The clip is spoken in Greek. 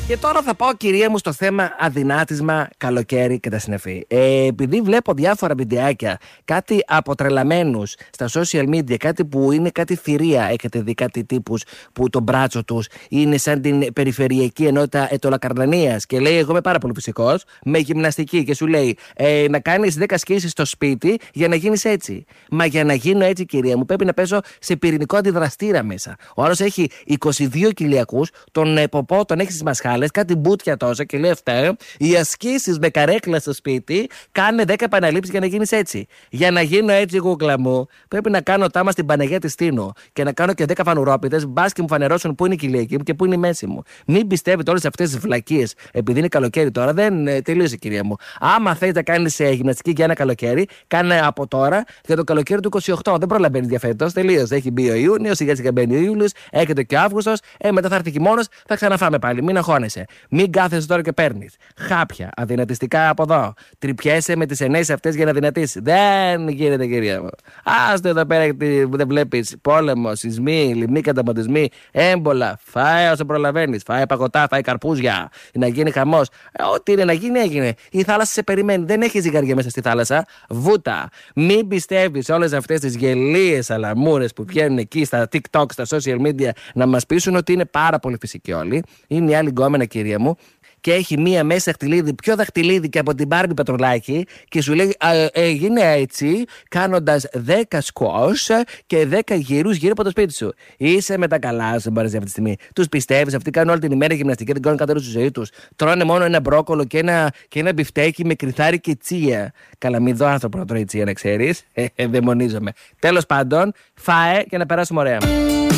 Και τώρα θα πάω, κυρία μου, στο θέμα αδυνάτισμα, καλοκαίρι και τα συναφή. Επειδή βλέπω διάφορα βιντεάκια, κάτι από τρελαμένους στα social media, κάτι που είναι κάτι θηρία. Έχετε δει κάτι τύπους που το μπράτσο τους είναι σαν την περιφερειακή ενότητα Ετωλακαρνανίας και λέει: εγώ είμαι πάρα πολύ φυσικός, με γυμναστική. Και σου λέει: να κάνεις 10 σκίσεις στο σπίτι για να γίνεις έτσι. Μα για να γίνω έτσι, κυρία μου, πρέπει να πέσω σε πυρηνικό αντιδραστήρα μέσα. Ο άλλος έχει 22 κοιλιακούς, τον ποπό τον έχει στις μασχάλες, κάτι μπούτια τόσα και λέει: αυτά οι ασκήσεις με καρέκλα στο σπίτι, κάνε 10 επαναλήψεις για να γίνεις έτσι. Για να γίνω έτσι, γούγκλα μου, πρέπει να κάνω τάμα στην Παναγία της Τίνου και να κάνω και 10 φανουρόπιτες, μπας και μου φανερώσουν πού είναι η κοιλιακή μου και πού είναι η μέση μου. Μην πιστεύετε όλες αυτές τις βλακίες, επειδή είναι καλοκαίρι τώρα, δεν τελείωσε, κυρία μου. Άμα θέλεις να κάνεις γυμναστική για ένα καλοκαίρι, κάνε από τώρα για το καλοκαίρι του 28. Δεν προλαβαίνει για φέτος, τελείωσε. Έχει μπει ο Ιούνιος, σιγά σιγά μπαίνει ο Ιούλιος, έρχεται και ο Αύγουστος, μετά θα έρθει χειμώνας, θα ξαναφάμε πάλι. Μην αγχώνεσαι. Μην κάθεσαι τώρα και παίρνεις χάπια αδυνατιστικά από εδώ. Τρυπιέσαι με τις ενέσεις αυτές για να δυνατήσεις. Δεν γίνεται, κυρία μου. Άστε εδώ πέρα, δεν βλέπεις πόλεμο, σεισμοί, λοιμοί, καταμποντισμοί, έμπολα. Φάε όσο προλαβαίνεις. Φάε παγωτά, φάε καρπούζια. Να γίνει χαμός. Ό,τι είναι να γίνει, έγινε. Η θάλασσα σε περιμένει. Δεν έχει ζυγαριά μέσα στη θάλασσα. Βούτα. Μην πιστεύεις όλες αυτές τις γελίες αλαμούρες που βγαίνουν εκεί στα TikTok, στα social media να μας πείσουν ότι είναι πάρα πολύ φυσικοί όλοι. Είναι η άλλη γκόμενα, κυρία μου, και έχει μία μέσα δαχτυλίδι, πιο δαχτυλίδι και από την Μπάρμπι Πατρολάκη, και σου λέει: έγινε έτσι, κάνοντας 10 σκουός και 10 γύρους γύρω από το σπίτι σου. Είσαι με τα καλά σου, μπαραζί, αυτή τη στιγμή. Τους πιστεύεις, αυτοί κάνουν όλη την ημέρα γυμναστική, δεν κάνουν καθόλου στη ζωή τους. Τρώνε μόνο ένα μπρόκολο και ένα μπιφτέκι με κρυθάρι και τσία. Καλά, μην δω άνθρωπο να τρώει τσία, να ξέρεις. Δαιμονίζομαι. Τέλος πάντων, φάε και να περάσουμε ωραία.